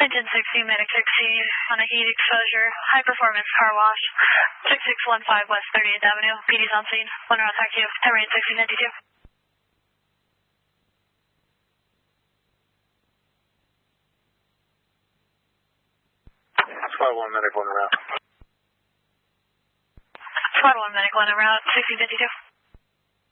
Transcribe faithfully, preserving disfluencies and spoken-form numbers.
Engine sixteen, medic sixteen, on a heat exposure, high performance car wash, six six one five West thirty-eighth Avenue, P D's on scene, one around taxi, Temerain sixteen ninety-two. Squad one, medic one around. Squad one, medic one around, sixteen fifty-two.